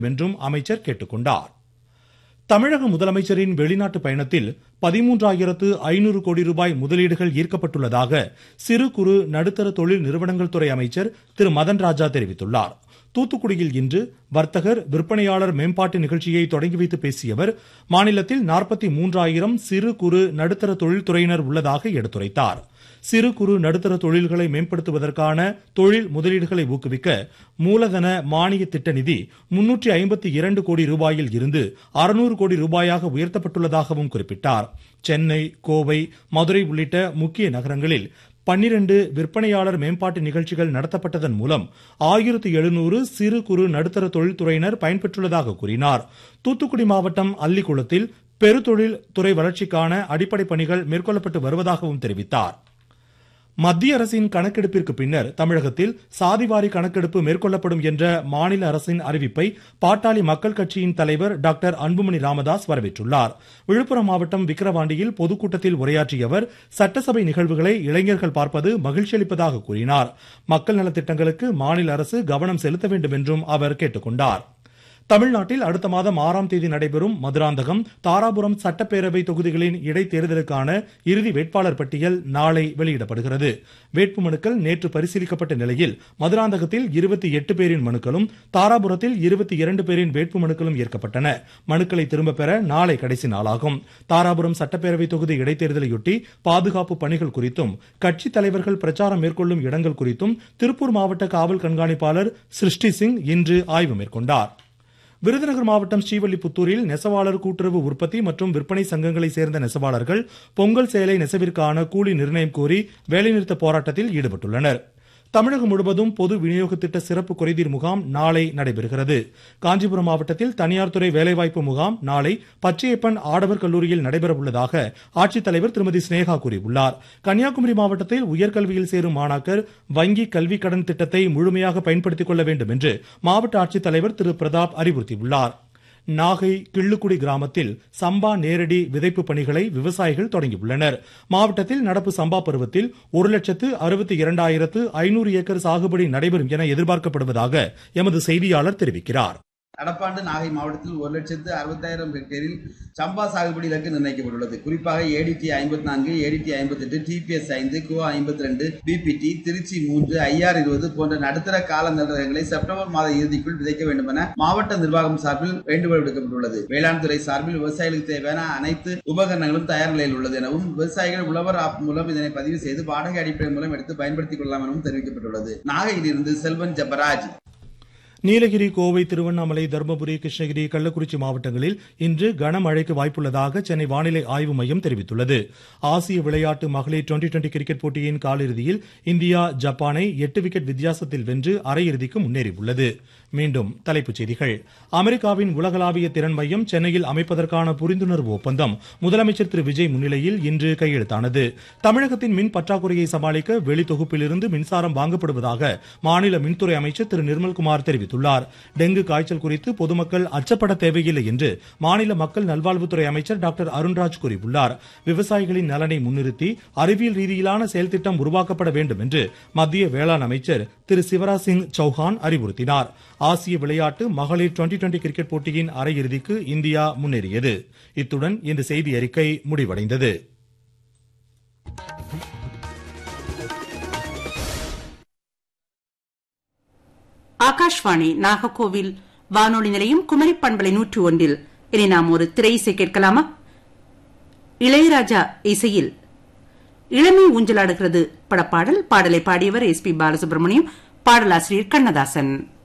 என்றும் அமைச்சர் கேட்டுக்கொண்டார். தமிழக முதலமைச்சரின் வெளிநாட்டு பயணத்தில் 13,500 கோடி ரூபாய் முதலீடுகள் ஈர்க்கப்பட்டுள்ளதாக சிறு குறு நடுத்தர தொழில் நிறுவனங்கள் துறை அமைச்சர் திரு மதன் ராஜா தெரிவித்துள்ளார். தூத்துக்குடியில் இன்று வர்த்தகர் விற்பனையாளர் மேம்பாட்டு நிகழ்ச்சியை தொடங்கி வைத்து பேசிய அவர், மாநிலத்தில் 43,000 சிறு குறு நடுத்தர தொழில்துறையினர் உள்ளதாக எடுத்துரைத்தார். சிறு குறு நடுத்தர தொழில்களை மேம்படுத்துவதற்கான தொழில் முதலீடுகளை ஊக்குவிக்க மூலதன மானிய திட்ட நிதி 352 கோடி ரூபாயில் இருந்து 600 கோடி ரூபாயாக உயர்த்தப்பட்டுள்ளதாகவும் குறிப்பிட்டார். சென்னை, கோவை, மதுரை உள்ளிட்ட முக்கிய நகரங்களில் 12 விற்பனையாளர் மேம்பாட்டு நிகழ்ச்சிகள் நடத்தப்பட்டதன் மூலம் 1700 சிறு குறு நடுத்தர தொழில்துறையினர் பயன்பெற்றுள்ளதாக கூறினார். தூத்துக்குடி மாவட்டம் அல்லிக்குளத்தில் பெருதொழில் துறை வளர்ச்சிக்கான அடிப்படை பணிகள் மேற்கொள்ளப்பட்டு வருவதாகவும் தெரிவித்தார். மத்திய அரசின் கணக்கெடுப்பிற்கு பின்னர் தமிழகத்தில் சாதிவாரி கணக்கெடுப்பு மேற்கொள்ளப்படும் என்ற மாநில அரசின் அறிவிப்பை பாட்டாளி மக்கள் கட்சியின் தலைவர் டாக்டர் அன்புமணி ராமதாஸ் வரவேற்றுள்ளார். விழுப்புரம் மாவட்டம் விக்கிரவாண்டியில் பொதுக்கூட்டத்தில் உரையாற்றிய அவர், சட்டசபை நிகழ்வுகளை இளைஞர்கள் பார்ப்பது மகிழ்ச்சியளிப்பதாக கூறினார். மக்கள் நலத்திட்டங்களுக்கு மாநில அரசு கவனம் செலுத்த வேண்டும் என்றும் அவர் கேட்டுக்கொண்டார். தமிழ்நாட்டில் அடுத்த மாதம் 6ஆம் தேதி நடைபெறும் மதுராந்தகம், தாராபுரம் சட்டப்பேரவை தொகுதிகளின் இடைத்தேர்தலுக்கான இறுதி வேட்பாளர் பட்டியல் நாளை வெளியிடப்படுகிறது. வேட்புமனுக்கள் நேற்று பரிசீலிக்கப்பட்ட நிலையில் மதுராந்தகத்தில் 28 பேரின் மனுக்களும், தாராபுரத்தில் 22 பேரின் வேட்புமனுக்களும் ஏற்கப்பட்டன. மனுக்களை திரும்ப பெற நாளை கடைசி நாளாகும். தாராபுரம் சட்டப்பேரவை தொகுதி இடைத்தேர்தலையொட்டி பாதுகாப்பு பணிகள் குறித்தும், கட்சி தலைவர்கள் பிரச்சாரம் மேற்கொள்ளும் இடங்கள் குறித்தும் திருப்பூர் மாவட்ட காவல் கண்காணிப்பாளர் சிருஷ்டி சிங் இன்று ஆய்வு மேற்கொண்டார். விருதுநகர் மாவட்டம் ஸ்ரீவில்லிபுத்தூரில் நெசவாளர் கூட்டுறவு உற்பத்தி மற்றும் விற்பனை சங்கங்களை சேர்ந்த நெசவாளர்கள் பொங்கல் சேலை நெசவிற்கான கூலி நிர்ணயம் கோரி வேலைநிறுத்த போராட்டத்தில் ஈடுபட்டுள்ளனர். தமிழகம் முழுவதும் பொது விநியோக திட்ட சிறப்பு குறைதீர் முகாம் நாளை நடைபெறுகிறது. காஞ்சிபுரம் மாவட்டத்தில் தனியார் துறை வேலைவாய்ப்பு முகாம் நாளை பச்சையப்பன் ஆடவர் கல்லூரியில் நடைபெற உள்ளதாக ஆட்சித்தலைவர் திருமதி ஸ்னேகா கூறியுள்ளார். கன்னியாகுமரி மாவட்டத்தில் உயர்கல்வியில் சேரும் மாணாக்கர் வங்கி கல்வி கடன் திட்டத்தை முழுமையாக பயன்படுத்திக் கொள்ள வேண்டும் என்று மாவட்ட ஆட்சித்தலைவர் திரு பிரதாப் அறிவுறுத்தியுள்ளார். நாகை கிள்ளுக்குடி கிராமத்தில் சம்பா நேரடி விதைப்பு பணிகளை விவசாயிகள் தொடங்கியுள்ளனர். மாவட்டத்தில் நடப்பு சம்பா பருவத்தில் 1,62,500 ஏக்கர் சாகுபடி நடைபெறும் என எதிர்பார்க்கப்படுவதாக எமது செய்தியாளர் தெரிவிக்கிறார். நடப்பாண்டு நாகை மாவட்டத்தில் 1,60,000 ஹெக்டேரில் சம்பா சாகுபடி இலக்கு நிர்ணயிக்கப்பட்டுள்ளது. குறிப்பாக ஏடிடி 54, ஏடிடி 58, டிபிஎஸ் 5, குவா 52, பிபிடி, திருச்சி 3, ஐஆர் 20 போன்ற நடுத்தர கால ரகங்களை செப்டம்பர் மாத இறுதிக்குள் விதைக்க வேண்டும் என மாவட்ட நிர்வாகம் சார்பில் வேண்டுகோள் விடுக்கப்பட்டுள்ளது. வேளாண் துறை சார்பில் விவசாயிகளுக்கு தேவையான அனைத்து உபகரணங்களும் தயார் நிலையில் உள்ளது எனவும், விவசாயிகள் உழவர் ஆப் மூலம் இதனை பதிவு செய்து வாடகை அடிப்படை மூலம் எடுத்து பயன்படுத்திக் கொள்ளலாம் எனவும் தெரிவிக்கப்பட்டுள்ளது. நாகையிலிருந்து செல்வன் ஜபராஜ். நீலகிரி, கோவை, திருவண்ணாமலை, தர்மபுரி, கிருஷ்ணகிரி, கள்ளக்குறிச்சி மாவட்டங்களில் இன்று கனமழைக்கு வாய்ப்புள்ளதாக சென்னை வானிலை ஆய்வு மையம் தெரிவித்துள்ளது. ஆசிய விளையாட்டு மகளிர் டுவெண்டி கிரிக்கெட் போட்டியின் காலிறுதியில் இந்தியா ஜப்பானை 8 விக்கெட் வித்தியாசத்தில் வென்று அரையிறுதிக்கு முன்னேறியுள்ளது. மீண்டும் தலைப்புச் செய்திகள். அமெரிக்காவின் உலகளாவிய திறன் மையம் சென்னையில் அமைப்பதற்கான புரிந்துணர்வு ஒப்பந்தம் முதலமைச்சர் திரு விஜய் முன்னிலையில் இன்று கையெழுத்தானது. தமிழகத்தின் மின் பற்றாக்குறையை சமாளிக்க வெளி தொகுப்பிலிருந்து மின்சாரம் வாங்கப்படுவதாக மாநில மின்துறை அமைச்சர் திரு நிர்மல்குமார் தெரிவித்துள்ளார். டெங்கு காய்ச்சல் குறித்து பொதுமக்கள் அச்சப்பட தேவையில்லை என்று மாநில மக்கள் நல்வாழ்வுத்துறை அமைச்சர் டாக்டர் அருண்ராஜ் கூறியுள்ளார். விவசாயிகளின் நலனை முன்னிறுத்தி அறிவியல் ரீதியிலான செயல்திட்டம் உருவாக்கப்பட வேண்டும் என்று மத்திய வேளாண் அமைச்சர் திரு சிவராஜ் சிங் சௌஹான் அறிவுறுத்தினார். ஆசிய விளையாட்டு மகளிர் டுவெண்டி கிரிக்கெட் போட்டியின் அரையிறுதிக்கு இந்தியா முன்னேறியது. இத்துடன் இந்த செய்தி அறிக்கை முடிவடைந்தது. ஆகாஷ்வாணி நாகர்கோவில் வானொலி நிலையம் குமரி பண்பலை 101. இனி நாம் ஒரு திரை இசை கேட்கலாமா? இளையராஜா இசையில் இளமை ஊஞ்சலாடுகிறது படப்பாடல். பாடலை பாடியவர் எஸ் பி பாலசுப்ரமணியம், பாடலாசிரியர் கண்ணதாசன்.